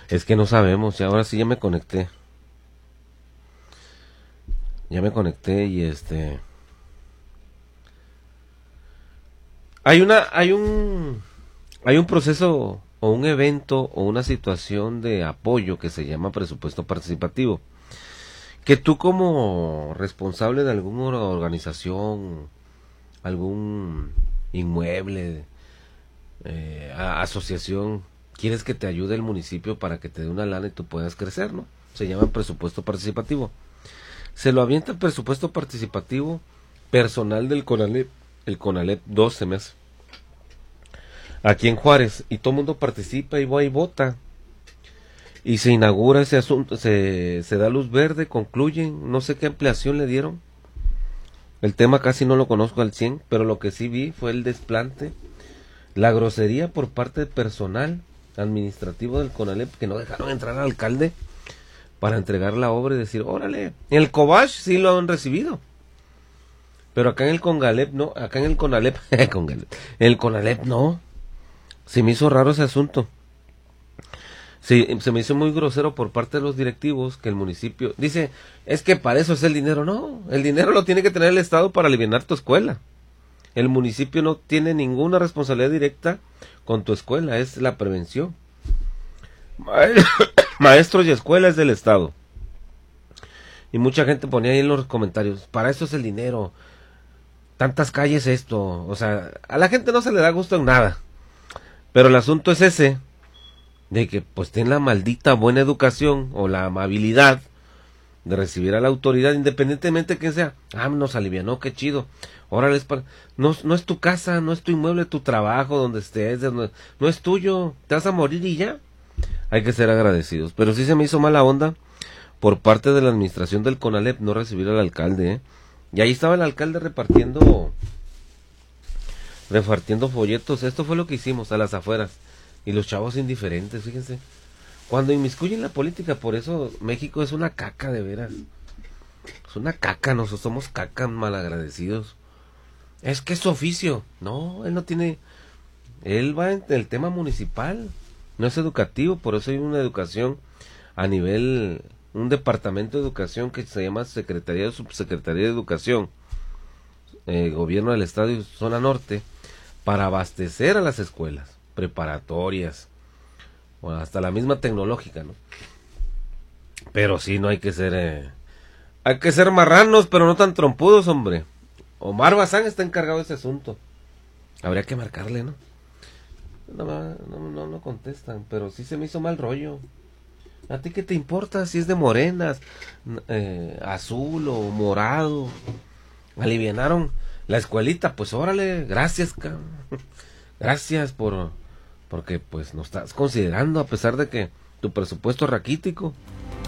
Es que no sabemos, y ahora sí ya me conecté. Ya me conecté y hay un proceso o un evento o una situación de apoyo que se llama presupuesto participativo. Que tú como responsable de alguna organización, algún inmueble, asociación, quieres que te ayude el municipio para que te dé una lana y tú puedas crecer, ¿no? Se llama presupuesto participativo. Se lo avienta el presupuesto participativo personal del CONALEP, el CONALEP 2 se me hace, aquí en Juárez, y todo el mundo participa y va y vota. Y se inaugura ese asunto, se da luz verde, concluyen, no sé qué ampliación le dieron. El tema casi no lo conozco al 100, pero lo que sí vi fue el desplante, la grosería por parte del personal administrativo del CONALEP, que no dejaron entrar al alcalde para entregar la obra y decir, órale, en el Cobach sí lo han recibido, pero acá en el CONALEP no, acá en el CONALEP, en el CONALEP no. Se me hizo raro ese asunto. Sí, se me hizo muy grosero por parte de los directivos que el municipio dice, es que para eso es el dinero. No, el dinero lo tiene que tener el Estado para aliviar tu escuela. El municipio no tiene ninguna responsabilidad directa con tu escuela, es la prevención. Maestros y escuelas del Estado. Y mucha gente ponía ahí en los comentarios, para eso es el dinero, tantas calles esto, o sea, a la gente no se le da gusto en nada. Pero el asunto es ese, de que pues ten la maldita buena educación o la amabilidad de recibir a la autoridad, independientemente de quién sea. Ah, nos alivianó, qué chido. Órale, no es tu casa, no es tu inmueble, tu trabajo, donde estés, no es tuyo, te vas a morir y ya. Hay que ser agradecidos. Pero sí se me hizo mala onda por parte de la administración del CONALEP no recibir al alcalde, ¿eh? Y ahí estaba el alcalde repartiendo folletos. Esto fue lo que hicimos a las afueras. Y los chavos indiferentes, fíjense. Cuando inmiscuyen la política, por eso México es una caca, de veras. Es una caca, nosotros somos caca malagradecidos. Es que es su oficio. No, él no tiene... Él va en el tema municipal. No es educativo, por eso hay una educación a nivel... Un departamento de educación que se llama Secretaría o Subsecretaría de Educación. Gobierno del Estado y Zona Norte. Para abastecer a las escuelas preparatorias o hasta la misma tecnológica, ¿no? Pero sí, no hay que ser marranos, pero no tan trompudos, hombre. Omar Bazán está encargado de ese asunto. Habría que marcarle, ¿no? No contestan, pero sí se me hizo mal rollo. ¿A ti qué te importa si es de morenas, azul o morado? Alivianaron la escuelita, pues órale, gracias, gracias porque pues nos estás considerando a pesar de que tu presupuesto es raquítico.